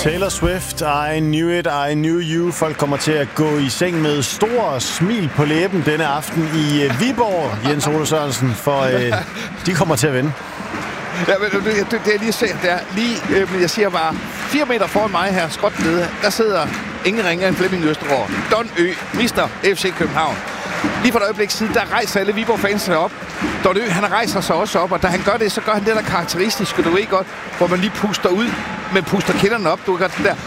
Taylor Swift, I Knew It, I Knew You. Folk kommer til at gå i seng med stor smil på læben denne aften i Viborg, Jens Ole Sørensen, for de kommer til at vinde. Ja, men det er lige set der. Jeg siger bare, 4 meter foran mig her, skråt nede, der sidder ingen ringer end Flemming Østergaard. Don Ø, Mr. FC København. Lige for et øjeblik siden, der rejser alle Viborg-fans op. Don Ø, han rejser sig også op, og da han gør det, så gør han det, der karakteristisk, og du ved godt, hvor man lige puster ud, men puster kinderne op. Du kan godt det der.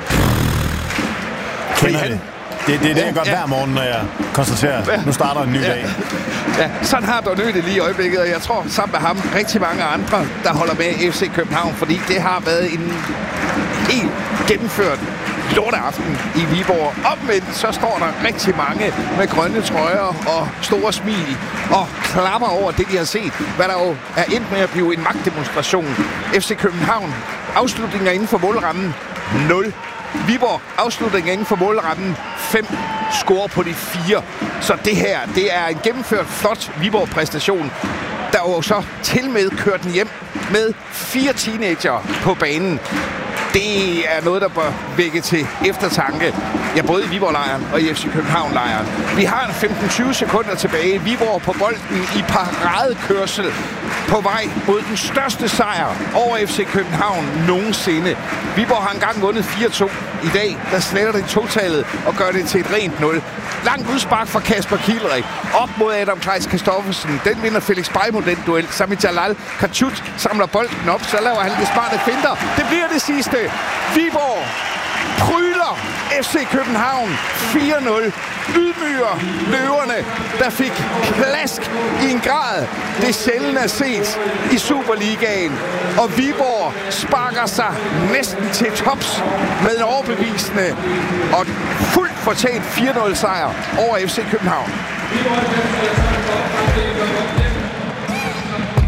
Kender det. Det er det, jeg gør hver morgen, når jeg konstaterer, at nu starter en ny dag. Ja, sådan har Don Ø det lige i øjeblikket, og jeg tror sammen med ham rigtig mange andre, der holder med FC København, fordi det har været en helt gennemført lorteaften i Viborg. Omvendt så står der rigtig mange med grønne trøjer og store smil og klapper over det, de har set. Hvad der jo er endt med at blive en magtdemonstration. FC København, afslutninger inden for målrammen 0. Viborg, afslutninger inden for målrammen 5. Score på de 4. Så det her, det er en gennemført flot Viborg-præstation, der jo så til med kørt den hjem med 4 teenager på banen. Det er noget, der bør vække til eftertanke. Ja, både i Viborg-lejren og i FC København-lejren. Vi har 15-20 sekunder tilbage. Viborg på bolden i paradekørsel på vej mod den største sejr over FC København nogensinde. Viborg har engang vundet 4-2. I dag, der sletter det totallet og gør det til et rent 0. Langt udspark fra Kasper Kielrik. Op mod Adam Kleis Christoffersen. Den vinder Felix Beimo den duel. Sami Jalal Kachut samler bolden op. Så laver han det smarte finter. Det bliver det sidste. Viborg pryler FC København 4-0. Ydmyger løverne, der fik plask i en grad, det sjældent er set i Superligaen. Og Viborg sparker sig næsten til tops med en overbevisende og fuldt fortjent 4-0 sejr over FC København.